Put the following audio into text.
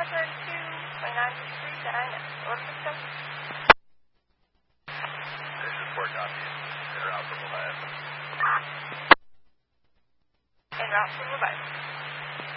Pepper 2, 29 Street, Order system. This is Port Copy. They're out from Leviathan. En route from Leviathan.